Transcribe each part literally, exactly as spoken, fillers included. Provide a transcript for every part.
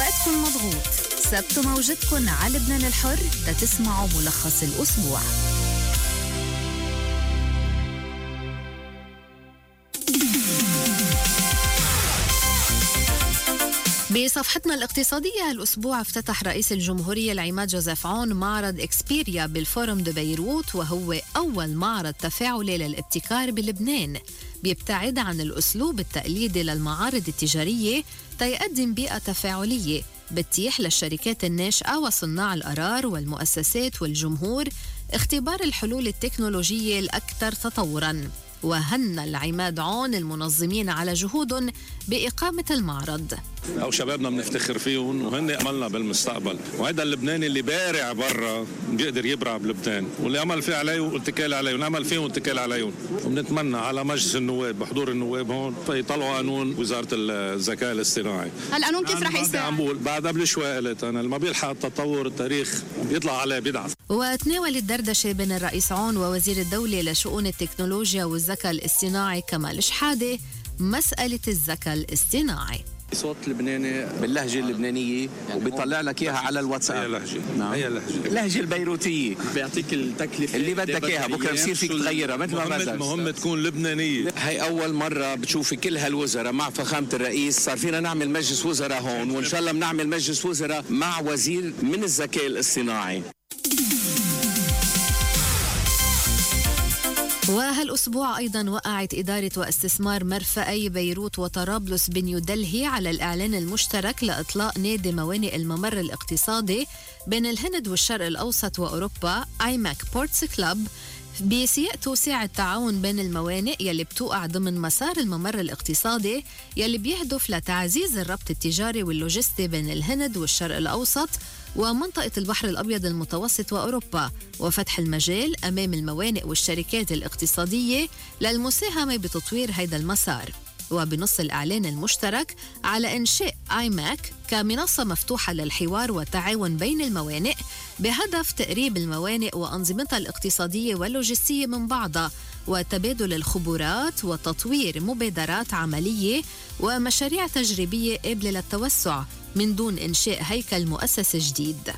وقتكن مضغوط، سبتوا موجتكن على لبنان الحر تتسمعوا ملخص الأسبوع. بصفحتنا الاقتصادية هالأسبوع افتتح رئيس الجمهورية العماد جوزيف عون معرض إكسبيريا بالفورم دو بيروت، وهو أول معرض تفاعلي للابتكار بلبنان بيبتعد عن الأسلوب التقليدي للمعارض التجارية تيقدم بيئة تفاعلية بتتيح للشركات الناشئة وصناع القرار والمؤسسات والجمهور اختبار الحلول التكنولوجية الأكثر تطوراً. وهن العماد عون المنظمين على جهودهم بإقامة المعرض. أو شبابنا بنفتخر فيهم وهن أملنا بالمستقبل، وهذا اللبناني اللي بارع برا بيقدر يبرع بلبنان، واللي عمل فيه عليه واتكال عليه ونعمل فيه واتكال عليهم. وبنتمنى على مجلس النواب بحضور النواب هون فيطلعوا قانون وزارة الذكاء الاصطناعي. هالقانون كيف رح يصير؟ عم بقول بعد قبل شوي قلت أنا لما بيلحق التطور التاريخ بيطلع عليه بيدعس. وتناول الدردشة بين الرئيس عون ووزير الدولة لشؤون التكنولوجيا والذكاء الاصطناعي كمال شحادة مسألة الذكاء الاصطناعي. صوت لبناني باللهجة اللبنانية وبيطلع لك إياها على الواتساب. هي لهجة نعم. هي لهجة اللهجة البيروتية بيعطيك التكلفة اللي بدك إياها، بكرة بصير فيك تغيرها مثل ما بدك. المهم تكون لبنانية. هي أول مرة بتشوفي كل هالوزراء مع فخامة الرئيس. صار فينا نعمل مجلس وزراء هون، وإن شاء الله بنعمل مجلس وزراء مع وزير من الذكاء الاصطناعي. وهالأسبوع أيضاً وقعت إدارة واستثمار مرفأي بيروت وطرابلس بنيودلهي على الإعلان المشترك لإطلاق نادي موانئ الممر الاقتصادي بين الهند والشرق الأوسط وأوروبا آيماك بورتس كلاب بسياق توسيع التعاون بين الموانئ يلي بتوقع ضمن مسار الممر الاقتصادي يلي بيهدف لتعزيز الربط التجاري واللوجستي بين الهند والشرق الأوسط ومنطقة البحر الأبيض المتوسط وأوروبا، وفتح المجال أمام الموانئ والشركات الاقتصادية للمساهمة بتطوير هذا المسار. وبنص الإعلان المشترك على إنشاء آيماك كمنصة مفتوحة للحوار والتعاون بين الموانئ بهدف تقريب الموانئ وأنظمتها الاقتصادية واللوجستية من بعضها وتبادل الخبرات وتطوير مبادرات عملية ومشاريع تجريبية قابلة للتوسع من دون إنشاء هيكل مؤسسة جديد.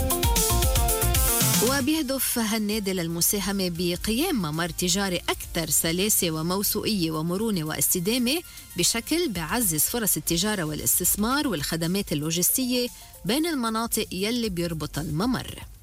وبيهدف هالنادي للمساهمة بقيام ممر تجاري أكثر سلاسة وموثوقية ومرونة واستدامة بشكل بعزز فرص التجارة والاستثمار والخدمات اللوجستية بين المناطق يلي بيربط الممر.